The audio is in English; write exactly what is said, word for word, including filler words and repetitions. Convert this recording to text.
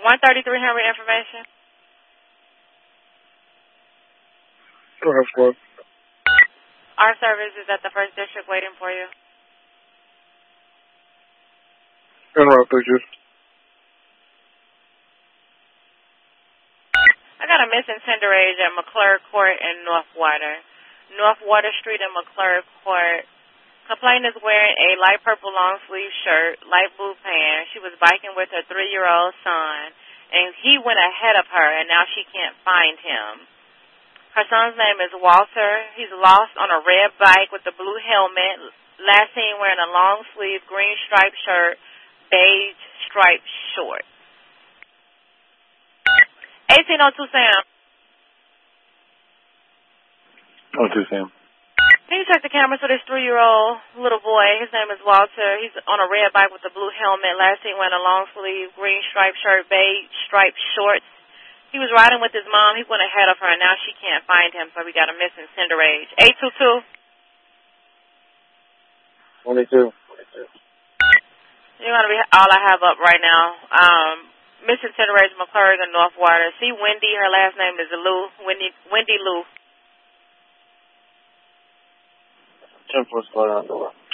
one thirty-three Henry information. Go ahead, squad. Our service is at the first district waiting for you. En route, thank you. I got a missing tender age at McClure Court and North Water. North Water Street and McClure Court. Complainant is wearing a light purple long sleeve shirt, light blue pants. She was biking with her three-year-old son, and he went ahead of her, and now she can't find him. Her son's name is Walter. He's lost on a red bike with a blue helmet. Last seen wearing a long sleeve green striped shirt, beige striped shorts. eighteen oh two Sam. Oh, two Sam. Can you check the cameras for this three-year-old little boy? His name is Walter. He's on a red bike with a blue helmet. Last seen wearing a long sleeve green striped shirt, beige striped shorts. He was riding with his mom. He went ahead of her, and now she can't find him, so we got a missing cinder age. eight two two. twenty-two. You're going to be all I have up right now. Um, missing cinder age, McClure and North Water. See Wendy. Her last name is Lou. Wendy, Wendy Lou. ten four squad out the door.